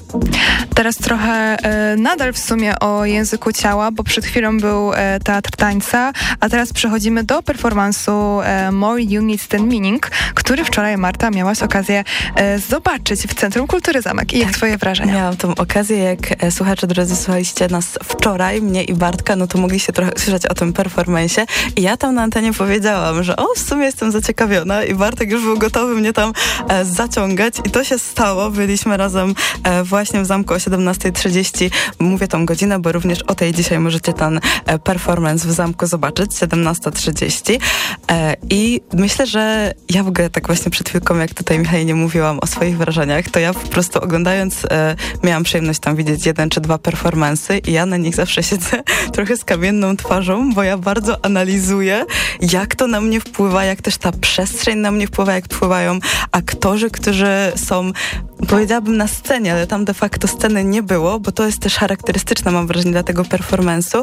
Teraz trochę nadal w sumie o języku ciała, bo przed chwilą był teatr tańca, a teraz przechodzimy do performansu More Units Than Meaning, który wczoraj, Marta, miałaś okazję zobaczyć w Centrum Kultury Zamek. I jak twoje wrażenia? Miałam tą okazję, jak słuchacze drodzy słuchaliście nas wczoraj, mnie i Bartka, no to mogliście trochę słyszeć o tym performansie i ja tam na antenie powiedziałam, że w sumie jestem zaciekawiona i Bartek już był gotowy mnie tam zaciągać i to się stało. Byliśmy razem właśnie w Zamku o 17:30. Mówię tą godzinę, bo również o tej dzisiaj możecie ten performance w Zamku zobaczyć, 17:30. I myślę, że ja w ogóle tak właśnie przed chwilką, jak tutaj Michał nie mówiłam o swoich wrażeniach, to ja po prostu oglądając miałam przyjemność tam widzieć 1 czy 2 performance'y i ja na nich zawsze siedzę trochę z kamienną twarzą, bo ja bardzo analizuję, jak to na mnie wpływa, jak też ta przestrzeń na mnie wpływa, jak wpływają aktorzy, którzy są, powiedziałabym, na scenie, ale tam de facto sceny nie było, bo to jest też charakterystyczne, mam wrażenie, dla tego performance'u,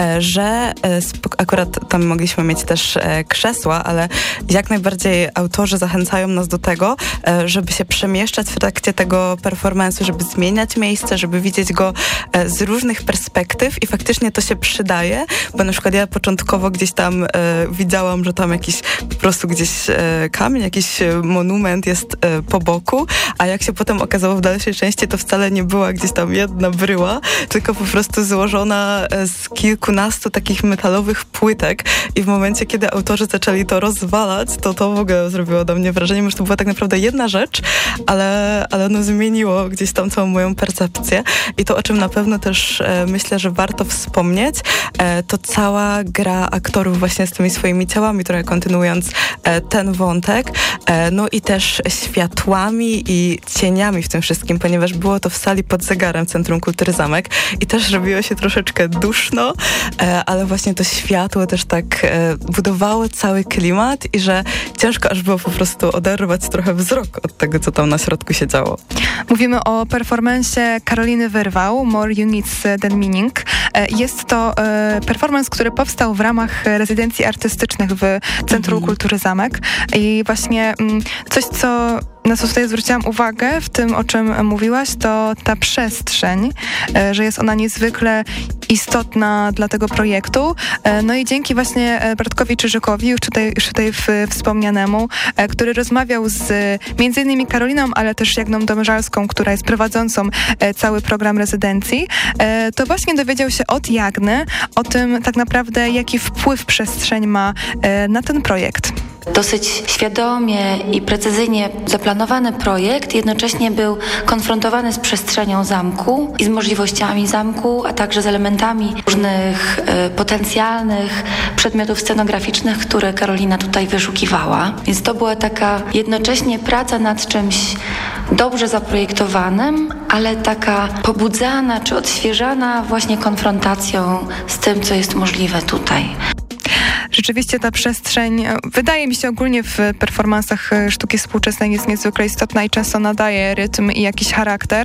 że akurat tam mogliśmy mieć też krzesła, ale jak najbardziej autorzy zachęcają nas do tego, żeby się przemieszczać w trakcie tego performance'u, żeby zmieniać miejsce, żeby widzieć go z różnych perspektyw i faktycznie to się przydaje, bo na przykład ja początkowo gdzieś tam widziałam, że tam jakiś po prostu gdzieś kamień, jakiś monument jest po boku, a jak się potem okazało w dalszej części, to wcale nie była gdzieś tam jedna bryła, tylko po prostu złożona z kilkunastu takich metalowych płytek i w momencie, kiedy autorzy zaczęli to rozwalać, to w ogóle zrobiło do mnie wrażenie, że to była tak naprawdę jedna rzecz, ale no zmieniło gdzieś tam całą moją percepcję i to, o czym na pewno też myślę, że warto wspomnieć, to cała gra aktorów właśnie z tymi swoimi ciałami, trochę kontynuując ten wątek, no i też światłami i cieniami w tym wszystkim, ponieważ było to w sali pod zegarem w Centrum Kultury Zamek i też robiło się troszeczkę duszno, ale właśnie to światło też tak budowało cały klimat i że ciężko aż było po prostu oderwać trochę wzrok od tego, co tam na środku się działo. Mówimy o performansie Karoliny Wyrwał, More Units Than Meaning. Jest to performance, który powstał w ramach rezydencji artystycznych w Centrum Kultury Zamek i właśnie coś, na co tutaj zwróciłam uwagę w tym, o czym mówiłaś, to ta przestrzeń, że jest ona niezwykle istotna dla tego projektu. No i dzięki właśnie Bartkowi Czyżykowi, już tutaj wspomnianemu, który rozmawiał z między innymi Karoliną, ale też Jagną Domżalską, która jest prowadzącą cały program rezydencji, to właśnie dowiedział się od Jagny o tym tak naprawdę, jaki wpływ przestrzeń ma na ten projekt. Dosyć świadomie i precyzyjnie zaplanowany projekt jednocześnie był konfrontowany z przestrzenią zamku i z możliwościami zamku, a także z elementami różnych potencjalnych przedmiotów scenograficznych, które Karolina tutaj wyszukiwała. Więc to była taka jednocześnie praca nad czymś dobrze zaprojektowanym, ale taka pobudzana czy odświeżana właśnie konfrontacją z tym, co jest możliwe tutaj. Rzeczywiście ta przestrzeń, wydaje mi się ogólnie w performansach sztuki współczesnej jest niezwykle istotna i często nadaje rytm i jakiś charakter,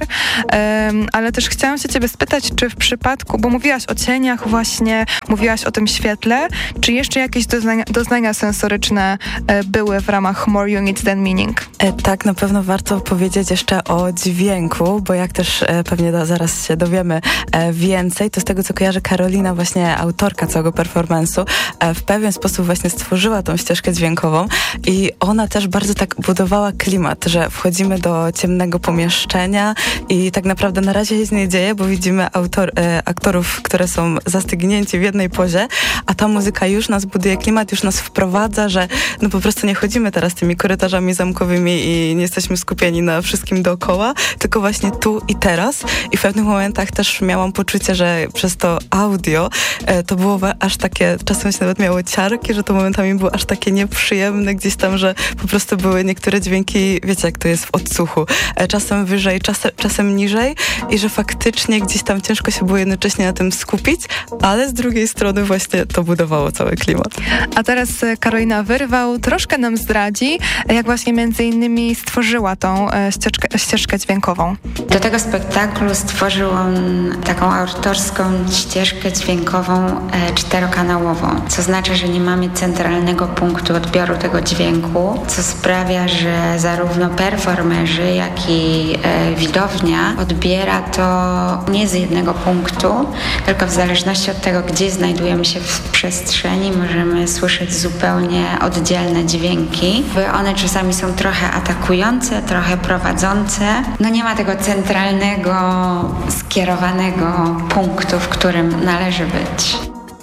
ale też chciałam się ciebie spytać, czy w przypadku, bo mówiłaś o cieniach właśnie, mówiłaś o tym świetle, czy jeszcze jakieś doznania sensoryczne były w ramach More Units Than Meaning? Tak, na pewno warto powiedzieć jeszcze o dźwięku, bo jak też pewnie zaraz się dowiemy więcej, to z tego, co kojarzy Karolina, właśnie autorka całego performance'u, w pewien sposób właśnie stworzyła tą ścieżkę dźwiękową i ona też bardzo tak budowała klimat, że wchodzimy do ciemnego pomieszczenia i tak naprawdę na razie nic nie dzieje, bo widzimy aktorów, które są zastygnięci w jednej pozie, a ta muzyka już nas buduje klimat, już nas wprowadza, że no po prostu nie chodzimy teraz tymi korytarzami zamkowymi i nie jesteśmy skupieni na wszystkim dookoła, tylko właśnie tu i teraz i w pewnych momentach też miałam poczucie, że przez to audio to było aż takie, czasem się nawet miało ciarki, że to momentami było aż takie nieprzyjemne gdzieś tam, że po prostu były niektóre dźwięki, wiecie jak to jest w odsłuchu, czasem wyżej, czasem niżej i że faktycznie gdzieś tam ciężko się było jednocześnie na tym skupić, ale z drugiej strony właśnie to budowało cały klimat. A teraz Karolina Wyrwał troszkę nam zdradzi, jak właśnie między innymi stworzyła tą ścieżkę dźwiękową. Do tego spektaklu stworzył on taką autorską ścieżkę dźwiękową 4-kanałową, co znaczy, oznacza, że nie mamy centralnego punktu odbioru tego dźwięku, co sprawia, że zarówno performerzy, jak i widownia odbiera to nie z jednego punktu, tylko w zależności od tego, gdzie znajdujemy się w przestrzeni, możemy słyszeć zupełnie oddzielne dźwięki. One czasami są trochę atakujące, trochę prowadzące. No nie ma tego centralnego, skierowanego punktu, w którym należy być.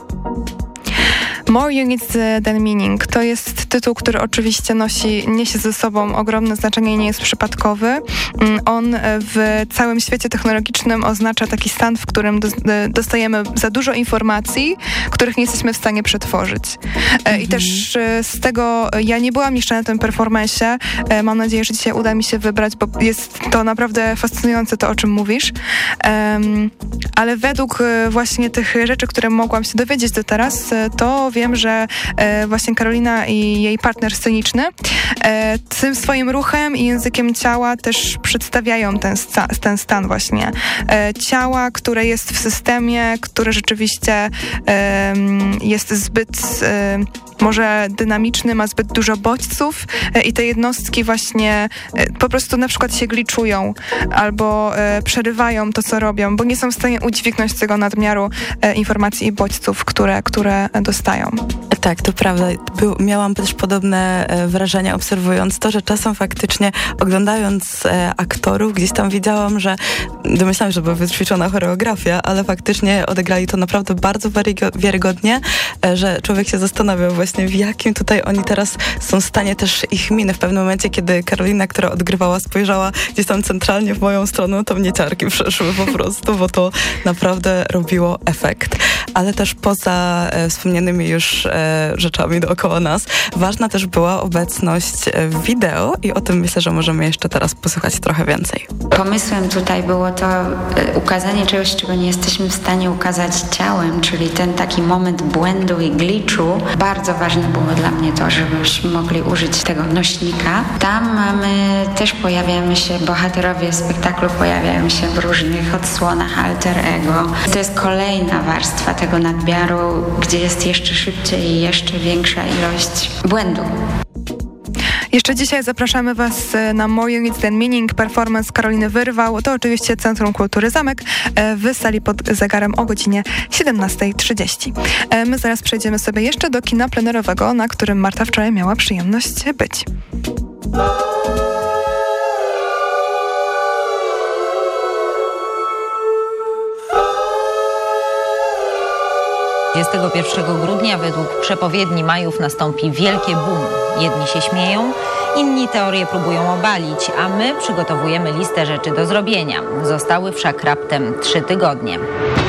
More Units Than Meaning to jest tytuł, który oczywiście niesie ze sobą ogromne znaczenie i nie jest przypadkowy. On w całym świecie technologicznym oznacza taki stan, w którym dostajemy za dużo informacji, których nie jesteśmy w stanie przetworzyć. I też z tego, ja nie byłam jeszcze na tym performance'ie, mam nadzieję, że dzisiaj uda mi się wybrać, bo jest to naprawdę fascynujące to, o czym mówisz. Ale według właśnie tych rzeczy, które mogłam się dowiedzieć do teraz, to wiem, że właśnie Karolina i jej partner sceniczny tym swoim ruchem i językiem ciała też przedstawiają ten stan właśnie ciała, które jest w systemie, które rzeczywiście jest zbyt może dynamiczny, ma zbyt dużo bodźców i te jednostki właśnie po prostu na przykład się gliczują albo przerywają to, co robią, bo nie są w stanie udźwignąć tego nadmiaru informacji i bodźców, które dostają. Tak, to prawda. Miałam też podobne wrażenia, obserwując to, że czasem faktycznie oglądając aktorów, gdzieś tam widziałam, że domyślałam, że była wyćwiczona choreografia, ale faktycznie odegrali to naprawdę bardzo wiarygodnie, że człowiek się zastanawiał właśnie, w jakim tutaj oni teraz są w stanie, też ich miny. W pewnym momencie, kiedy Karolina, która odgrywała, spojrzała gdzieś tam centralnie w moją stronę, to mnie ciarki przeszły po prostu, bo to naprawdę robiło efekt. Ale też poza wspomnianymi już rzeczami dookoła nas, ważna też była obecność wideo i o tym myślę, że możemy jeszcze teraz posłuchać trochę więcej. Pomysłem tutaj było to ukazanie czegoś, czego nie jesteśmy w stanie ukazać ciałem, czyli ten taki moment błędu i glitchu. Bardzo ważne było dla mnie to, żebyśmy mogli użyć tego nośnika. Tam pojawiają się bohaterowie spektaklu, pojawiają się w różnych odsłonach alter ego. To jest kolejna warstwa tego nadmiaru, gdzie jest jeszcze szybciej i jeszcze większa ilość błędu. Jeszcze dzisiaj zapraszamy Was na More Units Than Meaning, performance Karoliny Wyrwał. To oczywiście Centrum Kultury Zamek w sali pod zegarem o godzinie 17:30. My zaraz przejdziemy sobie jeszcze do kina plenerowego, na którym Marta wczoraj miała przyjemność być. 21 grudnia według przepowiedni Majów nastąpi wielkie boom. Jedni się śmieją, inni teorię próbują obalić, a my przygotowujemy listę rzeczy do zrobienia. Zostały wszak raptem 3 tygodnie.